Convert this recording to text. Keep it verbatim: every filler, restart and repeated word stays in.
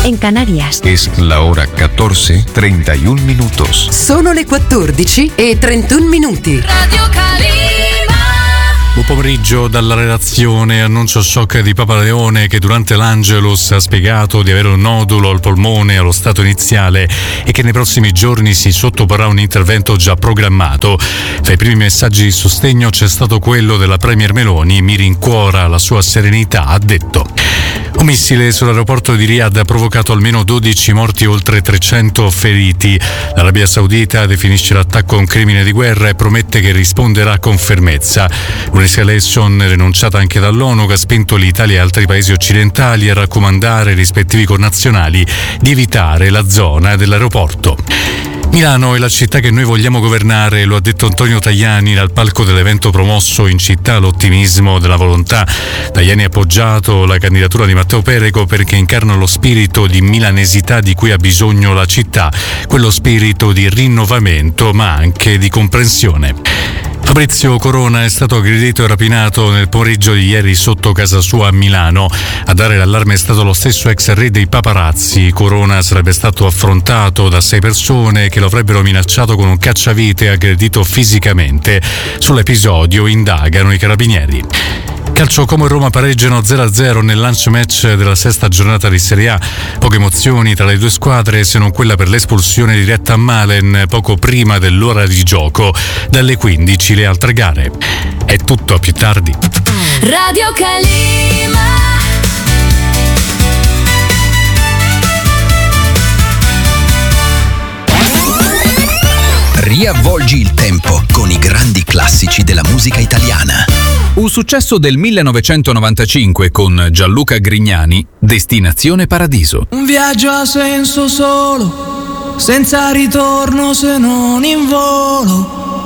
en Canarias. Es la hora catorce treinta y un minutos. Sono le quattordici e trentuno minuti. Radio Calima. Buon pomeriggio dalla redazione. Annuncio shock di Papa Leone, che durante l'Angelus ha spiegato di avere un nodulo al polmone allo stato iniziale e che nei prossimi giorni si sottoporrà a un intervento già programmato. Tra i primi messaggi di sostegno c'è stato quello della Premier Meloni. Mi rincuora la sua serenità, ha detto. Un missile sull'aeroporto di Riyadh ha provocato almeno dodici morti e oltre trecento feriti. L'Arabia Saudita definisce l'attacco un crimine di guerra e promette che risponderà con fermezza. Un'escalation rinunciata anche dall'ONU, che ha spinto l'Italia e altri paesi occidentali a raccomandare ai rispettivi connazionali di evitare la zona dell'aeroporto. Milano è la città che noi vogliamo governare, lo ha detto Antonio Tajani dal palco dell'evento promosso in città l'ottimismo della volontà. Tajani ha appoggiato la candidatura di Matteo Perego perché incarna lo spirito di milanesità di cui ha bisogno la città, quello spirito di rinnovamento ma anche di comprensione. Fabrizio Corona è stato aggredito e rapinato nel pomeriggio di ieri sotto casa sua a Milano. A dare l'allarme è stato lo stesso ex re dei paparazzi. Corona sarebbe stato affrontato da sei persone che lo avrebbero minacciato con un cacciavite e aggredito fisicamente. Sull'episodio indagano i carabinieri. Calcio, Como e Roma pareggiano zero a zero nel lunch match della sesta giornata di Serie A. Poche emozioni tra le due squadre, se non quella per l'espulsione diretta a Malen poco prima dell'ora di gioco. Dalle quindici le altre gare. È tutto, a più tardi. Radio Calima. Riavvolgi il tempo con i grandi classici della musica italiana. Un successo del millenovecentonovantacinque con Gianluca Grignani, Destinazione Paradiso. Un viaggio ha senso solo, senza ritorno se non in volo.